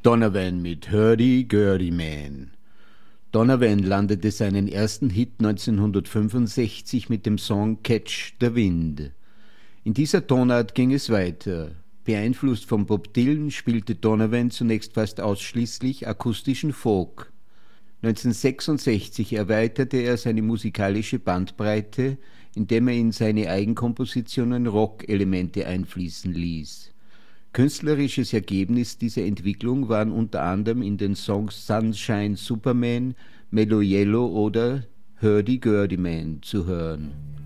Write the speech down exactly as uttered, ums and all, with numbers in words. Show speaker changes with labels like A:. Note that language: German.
A: Donovan mit Hurdy-Gurdy Man. Donovan landete seinen ersten Hit neunzehnhundertfünfundsechzig mit dem Song Catch the Wind. In dieser Tonart ging es weiter. Beeinflusst von Bob Dylan spielte Donovan zunächst fast ausschließlich akustischen Folk. neunzehnhundertsechsundsechzig erweiterte er seine musikalische Bandbreite, indem er in seine Eigenkompositionen Rock-Elemente einfließen ließ. Künstlerisches Ergebnis dieser Entwicklung waren unter anderem in den Songs Sunshine Superman, Mellow Yellow oder Hurdy-Gurdy Man zu hören.